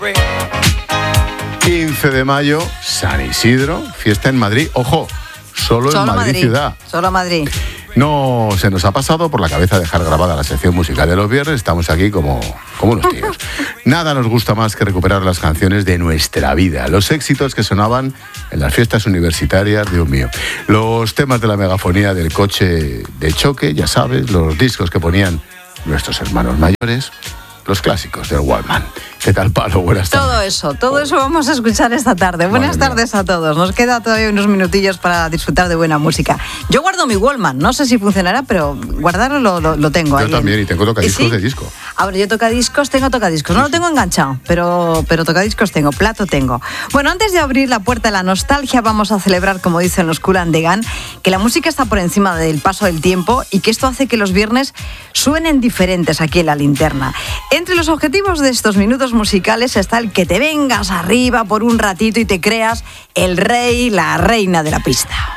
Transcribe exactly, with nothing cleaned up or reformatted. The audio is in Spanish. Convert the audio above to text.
quince de mayo, San Isidro, fiesta en Madrid. Ojo, solo, solo en Madrid, Madrid ciudad. Solo Madrid. No se nos ha pasado por la cabeza dejar grabada la sección musical de los viernes. Estamos aquí como, como unos tíos. Nada nos gusta más que recuperar las canciones de nuestra vida, los éxitos que sonaban en las fiestas universitarias, Dios mío. Los temas de la megafonía del coche de choque, ya sabes, los discos que ponían nuestros hermanos mayores, los clásicos del Walkman. ¿Qué tal, Palo? Buenas tardes. Todo eso, todo eso vamos a escuchar esta tarde. Buenas Madre tardes mía. a todos. Nos queda todavía unos minutillos para disfrutar de buena música. Yo guardo mi Walkman, no sé si funcionará, pero guardarlo lo, lo, lo tengo. Yo ahí también, en... y tengo tocadiscos ¿Sí? de disco. Ahora, yo tocadiscos, tengo tocadiscos. No lo tengo enganchado, pero, pero tocadiscos tengo, plato tengo. Bueno, antes de abrir la puerta de la nostalgia, vamos a celebrar, como dicen los Kool and the Gang, que la música está por encima del paso del tiempo y que esto hace que los viernes suenen diferentes aquí en La Linterna. Entre los objetivos de estos minutos musicales está el que te vengas arriba por un ratito y te creas el rey, la reina de la pista.